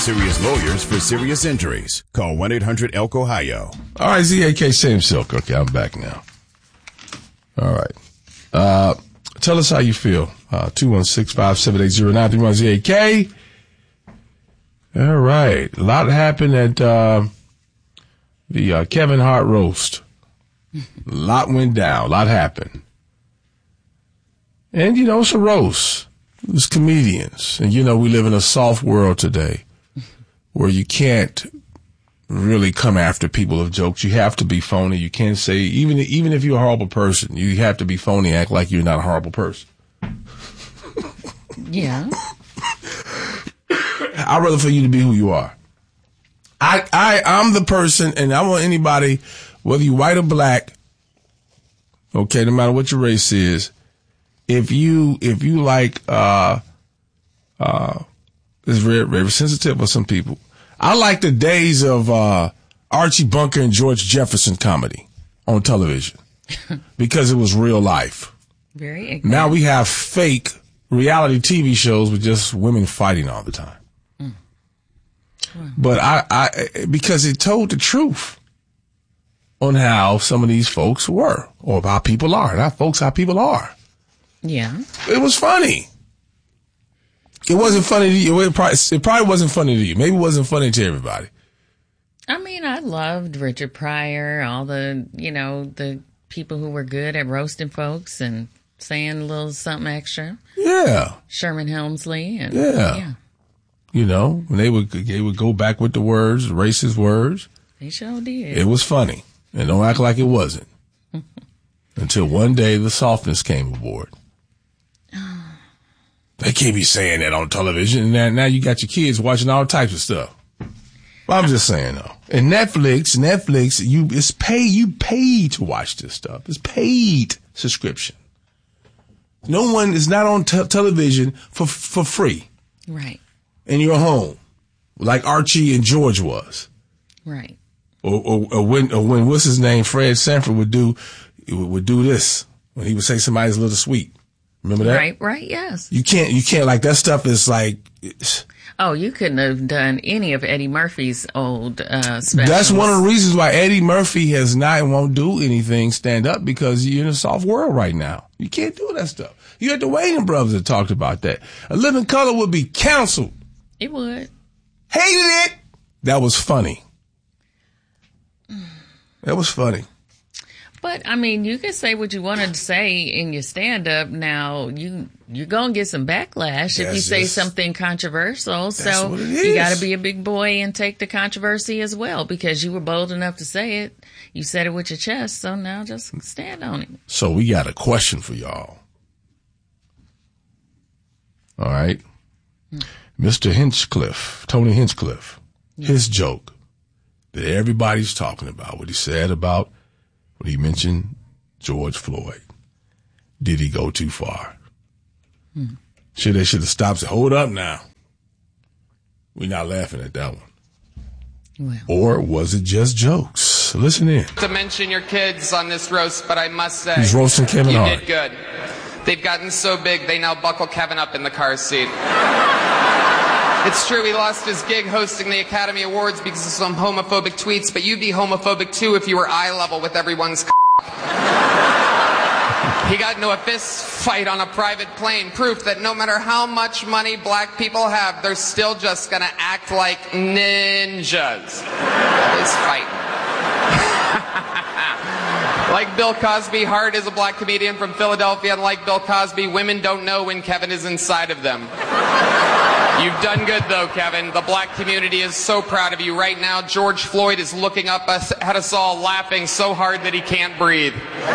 Serious lawyers for serious injuries. Call 1-800-ELK-OHIO. All right, ZAK, same silk. Okay, I'm back now. All right. Tell us how you feel. 216-578-0931 ZAK. All right. A lot happened at the Kevin Hart roast. A lot went down. A lot happened. And, it's a roast. It's comedians. And, we live in a soft world today where you can't really come after people of jokes. You have to be phony. You can't say, even if you're a horrible person, you have to be phony, act like you're not a horrible person. Yeah. I'd rather for you to be who you are. I'm the person, and I want anybody, whether you're white or black, okay, no matter what your race is, if you like, it's very sensitive for some people. I like the days of Archie Bunker and George Jefferson comedy on television because it was real life. Very ignorant. Now we have fake reality TV shows with just women fighting all the time. But I because it told the truth on how some of these folks were, or how people are, not folks, how people are. Yeah. It was funny. It wasn't funny to you. It probably wasn't funny to you. Maybe it wasn't funny to everybody. I mean, I loved Richard Pryor, all the, the people who were good at roasting folks and saying a little something extra. Yeah. Sherman Helmsley. And, yeah. When they would go back with the words, racist words. They sure did. It was funny. And don't act like it wasn't. Until one day the softness came aboard. They can't be saying that on television. And now you got your kids watching all types of stuff. Well, I'm just saying though. And Netflix, you pay to watch this stuff. It's paid subscription. No one is not on television for free. Right. In your home, like Archie and George was. Right. Or when what's his name, Fred Sanford would do this when he would say somebody's a little sweet. Remember that? Right, yes. You can't like that stuff is like. Oh, you couldn't have done any of Eddie Murphy's old specials. That's one of the reasons why Eddie Murphy has not and won't do anything stand up, because you're in a soft world right now. You can't do that stuff. You had the Wayans brothers that talked about that. A Living Color would be canceled. It would. Hated it. That was funny. That was funny. But, I mean, you can say what you wanted to say in your stand-up. Now, you're going to get some backlash if you say something controversial. So you got to be a big boy and take the controversy as well, because you were bold enough to say it. You said it with your chest, so now just stand on it. So we got a question for y'all. All right. Mr. Hinchcliffe, Tony Hinchcliffe, his joke that everybody's talking about, what he said about when he mentioned George Floyd. Did he go too far? They should have stopped and said, hold up now. We're not laughing at that one. Well. Or was it just jokes? Listen in. To mention your kids on this roast, but I must say, he's roasting Kevin Hart. You did good. They've gotten so big, they now buckle Kevin up in the car seat. It's true he lost his gig hosting the Academy Awards because of some homophobic tweets, but you'd be homophobic too if you were eye level with everyone's He got into a fist fight on a private plane, proof that no matter how much money black people have, they're still just gonna act like ninjas. Always fighting. Like Bill Cosby, Hart is a black comedian from Philadelphia, and like Bill Cosby, women don't know when Kevin is inside of them. You've done good, though, Kevin. The black community is so proud of you. Right now, George Floyd is looking up at us all, laughing so hard that he can't breathe.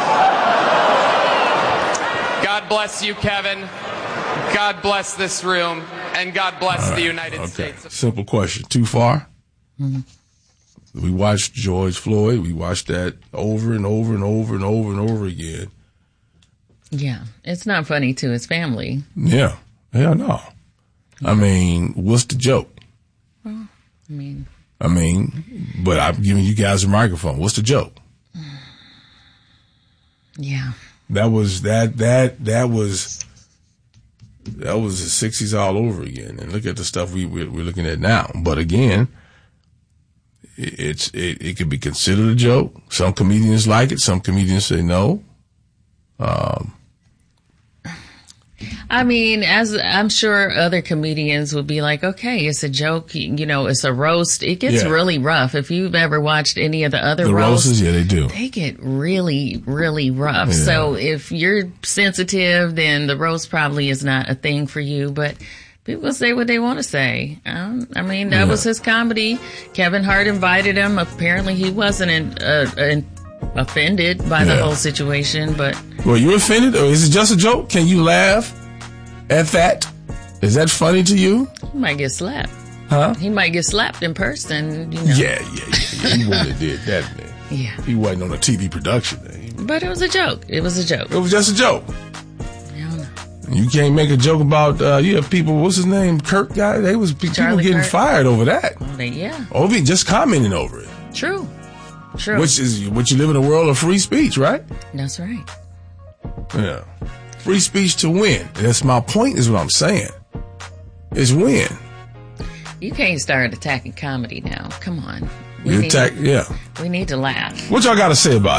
God bless you, Kevin. God bless this room. And God bless the United States. Simple question. Too far? Mm-hmm. We watched George Floyd. We watched that over and over and over and over and over again. Yeah. It's not funny to his family. Yeah. Yeah, no. I mean, what's the joke? Well, I mean, but I'm giving you guys a microphone. What's the joke? Yeah. That was That was the 60s all over again. And look at the stuff we're looking at now. But again, it could be considered a joke. Some comedians like it. Some comedians say no. I mean, as I'm sure other comedians would be like, okay, it's a joke, you know, it's a roast. It gets really rough. If you've ever watched any of the other roasts, yeah, they do. They get really, really rough. Yeah. So if you're sensitive, then the roast probably is not a thing for you, but people say what they want to say. I mean, that was his comedy. Kevin Hart invited him. Apparently he wasn't offended by the whole situation, but... Were you offended, or is it just a joke? Can you laugh at that? Is that funny to you? He might get slapped. Huh? He might get slapped in person, you know. Yeah. He wouldn't have did that, man. Yeah. He wasn't on a TV production, man. But it was a joke. It was just a joke. I don't know. You can't make a joke about, you have people, what's his name, Kirk guy? They was people Charlie getting Kirk. fired over that. Oh, Or just commenting over it. True. Which is what you live in a world of free speech, right? That's right. Yeah. Free speech to win. That's my point, is what I'm saying. Is win. You can't start attacking comedy now. Come on. We need to laugh. What y'all got to say about it?